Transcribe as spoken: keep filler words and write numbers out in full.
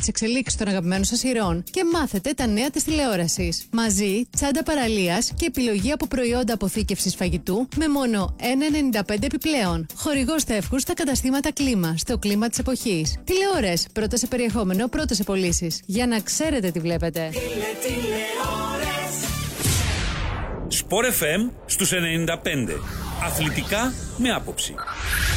τις εξελίξεις των αγαπημένων σας ηρώων και μάθετε τα νέα της τηλεόρασης. Μαζί, τσάντα παραλίας και επιλογή από προϊόντα αποθήκευσης φαγητού με μόνο ένα ενενήντα πέντε επιπλέον. Χορηγός τεύχους στα καταστήματα Κλίμα, στο κλίμα της εποχής. Τηλεόρες, πρώτα σε περιεχόμενο, πρώτα σε πωλήσεις. Για να ξέρετε τι βλέπετε. Σπορ εφ εμ στους ενενήντα πέντε. Αθλητικά με άποψη.